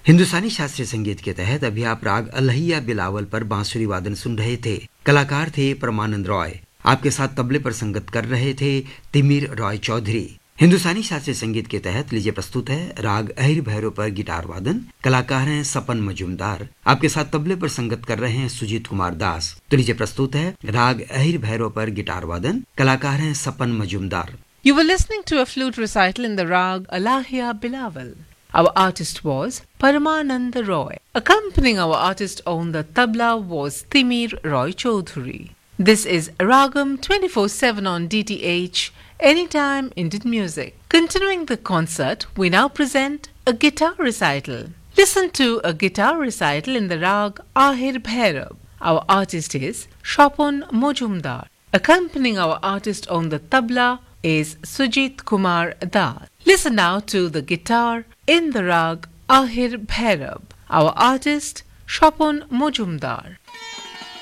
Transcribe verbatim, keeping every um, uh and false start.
हिंदुस्तानी शास्त्रीय संगीत के तहत अभी आप राग अलहिया बिलावल पर बांसुरी वादन सुन रहे थे। कलाकार थे परमानंद रॉय। आपके साथ तबले पर संगत कर रहे थे तिमिर रॉय चौधरी। हिंदुस्तानी शास्त्रीय संगीत के तहत लीजिए प्रस्तुत है राग अहिर भैरव पर गिटार वादन। कलाकार हैं सपन मजूमदार। आपके साथ तबले पर संगत कर रहे हैं सुजीत कुमार दास। तो लीजिए प्रस्तुत है राग अहिर भैरव पर गिटार वादन। कलाकार हैं सपन Majumdar. You were listening to a flute recital in the rag Alahia Bilawal. Our artist was Paramananda Roy. Accompanying our artist on the tabla was Timir Roy Chaudhary. This is Ragam twenty-four seven on D T H, Anytime Indian Music. Continuing the concert, we now present a guitar recital. Listen to a guitar recital in the rag Ahir Bhairab. Our artist is Shapon Mojumdar. Accompanying our artist on the tabla is Sujit Kumar Das. Listen now to the guitar in the rag Ahir Bhairab. Our artist Shapon Mojumdar.